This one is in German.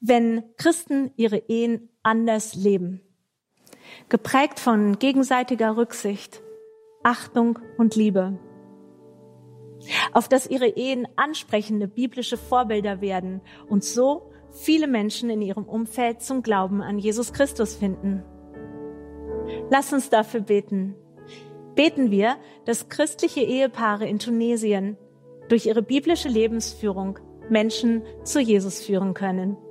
wenn Christen ihre Ehen anders leben. Geprägt von gegenseitiger Rücksicht, Achtung und Liebe. Auf dass ihre Ehen ansprechende biblische Vorbilder werden und so viele Menschen in ihrem Umfeld zum Glauben an Jesus Christus finden. Lass uns dafür beten. Beten wir, dass christliche Ehepaare in Tunesien durch ihre biblische Lebensführung Menschen zu Jesus führen können.